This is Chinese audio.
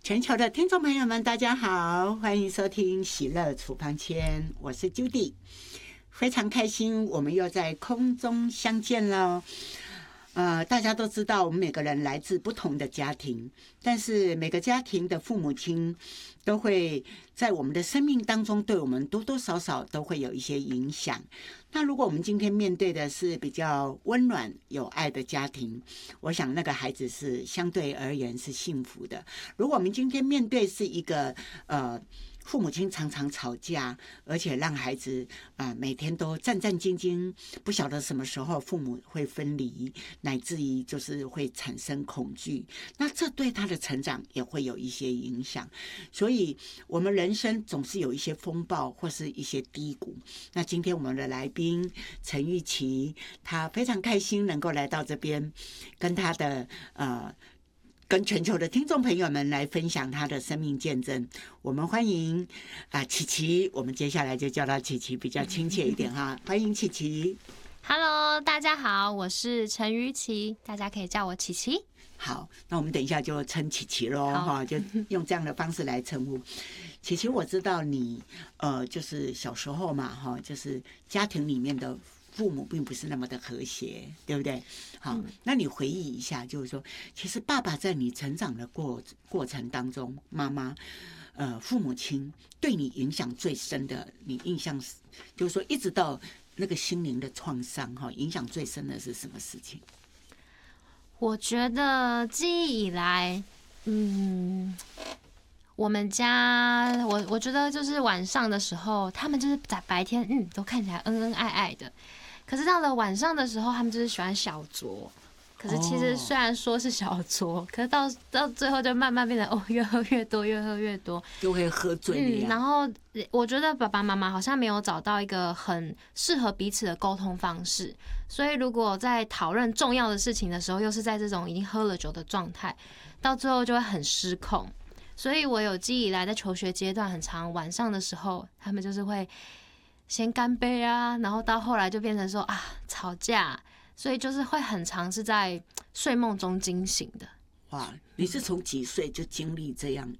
全球的听众朋友们，大家好，欢迎收听喜乐处方签，我是 Judy， 非常开心，我们又在空中相见了。大家都知道，我们每个人来自不同的家庭，但是每个家庭的父母亲都会在我们的生命当中，对我们多多少少都会有一些影响。那如果我们今天面对的是比较温暖有爱的家庭，我想那个孩子是相对而言是幸福的。如果我们今天面对是一个父母亲常常吵架，而且让孩子每天都战战兢兢，不晓得什么时候父母会分离，乃至于就是会产生恐惧，那这对他的成长也会有一些影响。所以我们人生总是有一些风暴或是一些低谷。那今天我们的来宾陈玉琪，他非常开心能够来到这边，跟他的跟全球的听众朋友们来分享他的生命见证。我们欢迎琪琪，我们接下来就叫他琪琪比较亲切一点哈。欢迎琪琪。 Hello， 大家好，我是陈瑜琪，大家可以叫我琪琪。 好，那我们等一下就称琪琪咯哈，就用这样的方式来称呼。琪琪，我知道你就是小时候嘛哈，就是家庭里面的父母并不是那么的和谐，对不对？好，那你回忆一下，就是说，其实爸爸在你成长的过程当中，妈妈，父母亲对你影响最深的，你印象是，就是说，一直到那个心灵的创伤哈，影响最深的是什么事情？ 我觉得记忆以来，我们家我觉得就是晚上的时候，他们就是在白天都看起来恩恩爱爱的。可是到了晚上的时候，他们就是喜欢小酌。可是其实虽然说是小酌，可是到最后就慢慢变成越喝越多，越喝越多， 就会喝醉了。 然后我觉得爸爸妈妈好像没有找到一个很适合彼此的沟通方式，所以如果在讨论重要的事情的时候，又是在这种已经喝了酒的状态，到最后就会很失控。所以我有记忆以来在求学阶段，很常晚上的时候，他们就是会先干杯啊，然后到后来就变成说吵架，所以就是会很常是在睡梦中惊醒的。 哇，你是从几岁就经历这样